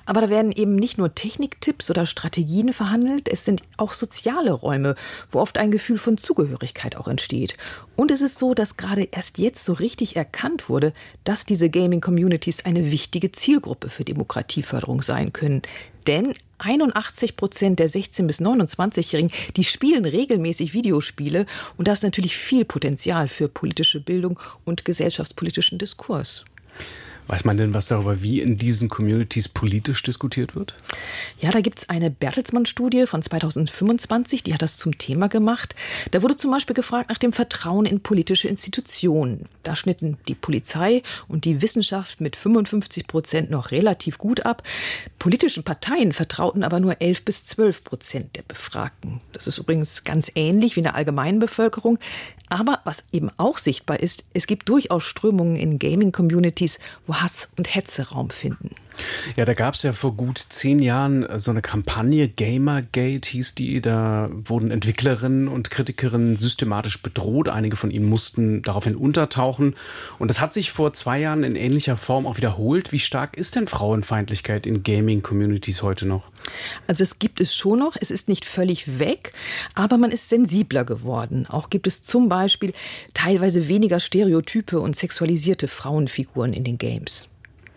Aber da werden eben nicht nur Techniktipps oder Strategien verhandelt, es sind auch soziale Räume, wo oft ein Gefühl von Zugehörigkeit auch entsteht. Und es ist so, dass gerade erst jetzt so richtig erkannt wurde, dass diese Gaming-Communities eine wichtige Zielgruppe für Demokratieförderung sein können. Denn 81% der 16- bis 29-Jährigen, die spielen regelmäßig Videospiele. Und da ist natürlich viel Potenzial für politische Bildung und gesellschaftspolitischen Diskurs. Weiß man denn was darüber, wie in diesen Communities politisch diskutiert wird? Ja, da gibt es eine Bertelsmann-Studie von 2025, die hat das zum Thema gemacht. Da wurde zum Beispiel gefragt nach dem Vertrauen in politische Institutionen. Da schnitten die Polizei und die Wissenschaft mit 55% noch relativ gut ab. Politischen Parteien vertrauten aber nur 11 bis 12% der Befragten. Das ist übrigens ganz ähnlich wie in der allgemeinen Bevölkerung. Aber was eben auch sichtbar ist, es gibt durchaus Strömungen in Gaming-Communities, wo Hass und Hetze Raum finden. Ja, da gab es ja vor gut 10 Jahren so eine Kampagne, Gamergate hieß die. Da wurden Entwicklerinnen und Kritikerinnen systematisch bedroht. Einige von ihnen mussten daraufhin untertauchen. Und das hat sich vor 2 Jahren in ähnlicher Form auch wiederholt. Wie stark ist denn Frauenfeindlichkeit in Gaming-Communities heute noch? Also das gibt es schon noch. Es ist nicht völlig weg, aber man ist sensibler geworden. Auch gibt es zum Beispiel teilweise weniger Stereotype und sexualisierte Frauenfiguren in den Games.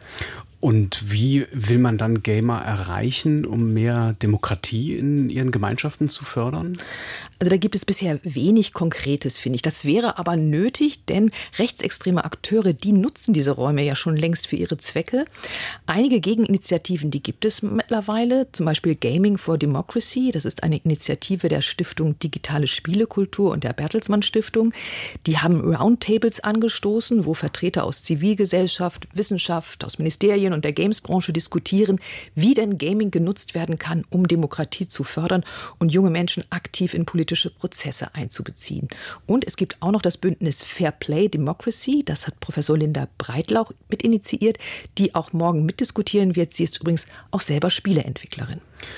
Und wie will man dann Gamer erreichen, um mehr Demokratie in ihren Gemeinschaften zu fördern? Also da gibt es bisher wenig Konkretes, finde ich. Das wäre aber nötig, denn rechtsextreme Akteure, die nutzen diese Räume ja schon längst für ihre Zwecke. Einige Gegeninitiativen, die gibt es mittlerweile, zum Beispiel Gaming for Democracy. Das ist eine Initiative der Stiftung Digitale Spielekultur und der Bertelsmann Stiftung. Die haben Roundtables angestoßen, wo Vertreter aus Zivilgesellschaft, Wissenschaft, aus Ministerien und der Gamesbranche diskutieren, wie denn Gaming genutzt werden kann, um Demokratie zu fördern und junge Menschen aktiv in politische Prozesse einzubeziehen. Und es gibt auch noch das Bündnis Fair Play Democracy, das hat Professor Linda Breitlauch mit initiiert, die auch morgen mitdiskutieren wird. Sie ist übrigens auch selber Spieleentwicklerin.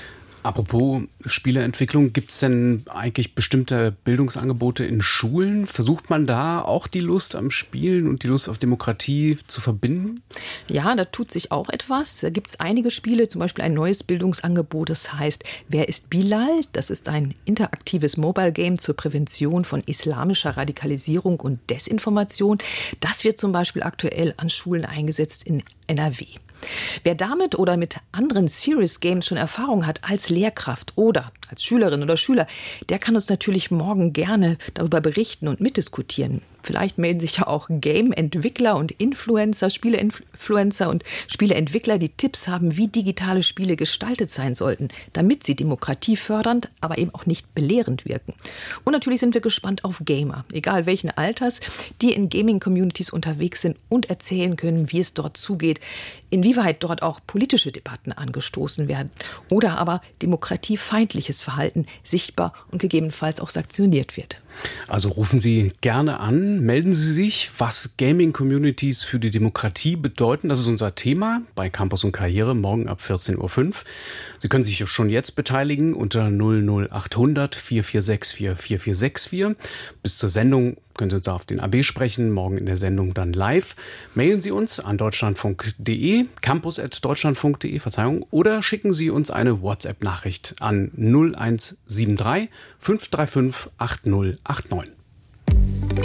Apropos Spieleentwicklung, gibt es denn eigentlich bestimmte Bildungsangebote in Schulen? Versucht man da auch die Lust am Spielen und die Lust auf Demokratie zu verbinden? Ja, da tut sich auch etwas. Da gibt es einige Spiele, zum Beispiel ein neues Bildungsangebot, das heißt Wer ist Bilal? Das ist ein interaktives Mobile-Game zur Prävention von islamischer Radikalisierung und Desinformation. Das wird zum Beispiel aktuell an Schulen eingesetzt in NRW. Wer damit oder mit anderen Serious Games schon Erfahrung hat als Lehrkraft oder als Schülerin oder Schüler, der kann uns natürlich morgen gerne darüber berichten und mitdiskutieren. Vielleicht melden sich ja auch Game-Entwickler und Influencer, Spieleinfluencer und Spieleentwickler, die Tipps haben, wie digitale Spiele gestaltet sein sollten, damit sie demokratiefördernd, aber eben auch nicht belehrend wirken. Und natürlich sind wir gespannt auf Gamer, egal welchen Alters, die in Gaming-Communities unterwegs sind und erzählen können, wie es dort zugeht, inwieweit dort auch politische Debatten angestoßen werden oder aber demokratiefeindliches Verhalten sichtbar und gegebenenfalls auch sanktioniert wird. Also rufen Sie gerne an, melden Sie sich, was Gaming-Communities für die Demokratie bedeuten. Das ist unser Thema bei Campus und Karriere, morgen ab 14.05 Uhr. Sie können sich schon jetzt beteiligen unter 00800 446 4464. Bis zur Sendung können Sie uns auf den AB sprechen, morgen in der Sendung dann live. Mailen Sie uns an deutschlandfunk.de, campus@deutschlandfunk.de, oder schicken Sie uns eine WhatsApp-Nachricht an 0173 535 8089.